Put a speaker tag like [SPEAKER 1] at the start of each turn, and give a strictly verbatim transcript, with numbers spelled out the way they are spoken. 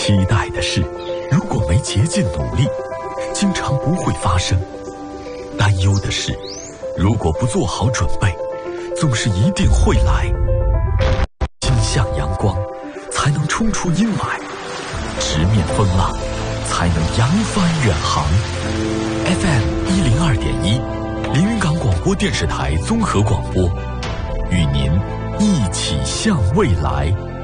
[SPEAKER 1] 期待的事，如果没竭尽努力，经常不会发生；担忧的事，如果不做好准备，总是一定会来。心向阳光，才能冲出阴霾；直面风浪，才能扬帆远航。F M 一零二点一，连云港广播电视台综合广播，与您一起向未来。